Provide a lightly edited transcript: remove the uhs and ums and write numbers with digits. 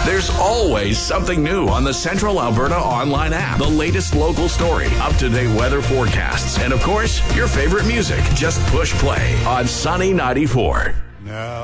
There's always something new on the Central Alberta online app. The latest local story, up-to-date weather forecasts, and of course, your favorite music. Just push play on Sunny 94. Now